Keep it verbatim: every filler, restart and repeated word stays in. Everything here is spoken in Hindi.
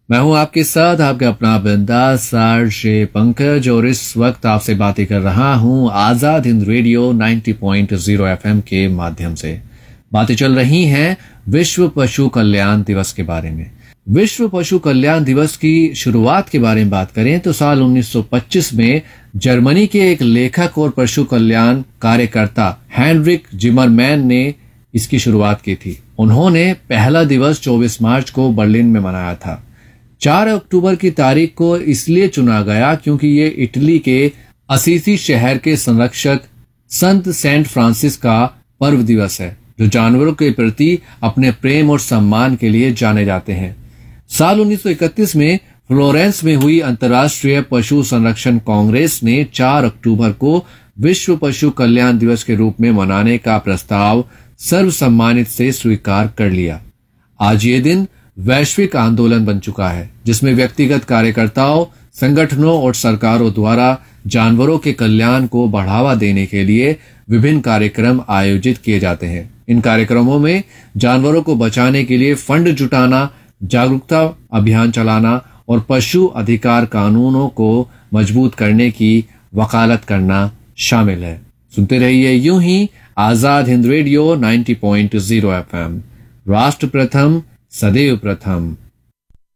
मैं हूं आपके साथ आपके अपना बिंदास आरजे पंकज और इस वक्त आपसे बातें कर रहा हूं आजाद हिंद रेडियो नब्बे पॉइंट शून्य एफएम के माध्यम से। बातें चल रही हैं विश्व पशु कल्याण दिवस के बारे में। विश्व पशु कल्याण दिवस की शुरुआत के बारे में बात करें तो साल उन्नीस सौ पच्चीस में जर्मनी के एक लेखक और पशु कल्याण कार्यकर्ता हेनरिक जिमरमैन ने इसकी शुरुआत की थी। उन्होंने पहला दिवस चौबीस मार्च को बर्लिन में मनाया था। चार अक्टूबर की तारीख को इसलिए चुना गया क्योंकि ये इटली के असीसी शहर के संरक्षक संत सेंट फ्रांसिस का पर्व दिवस है, जो जानवरों के प्रति अपने प्रेम और सम्मान के लिए जाने जाते हैं। साल उन्नीस सौ इकतीस में फ्लोरेंस में हुई अंतर्राष्ट्रीय पशु संरक्षण कांग्रेस ने चार अक्टूबर को विश्व पशु कल्याण दिवस के रूप में मनाने का प्रस्ताव सर्वसम्मानित से स्वीकार कर लिया। आज ये दिन वैश्विक आंदोलन बन चुका है, जिसमें व्यक्तिगत कार्यकर्ताओं, संगठनों और सरकारों द्वारा जानवरों के कल्याण को बढ़ावा देने के लिए विभिन्न कार्यक्रम आयोजित किए जाते हैं। इन कार्यक्रमों में जानवरों को बचाने के लिए फंड जुटाना, जागरूकता अभियान चलाना और पशु अधिकार कानूनों को मजबूत करने की वकालत करना शामिल है। सुनते रहिए यूं ही आजाद हिंद रेडियो नब्बे पॉइंट शून्य एफएम। राष्ट्र प्रथम, सदैव प्रथम।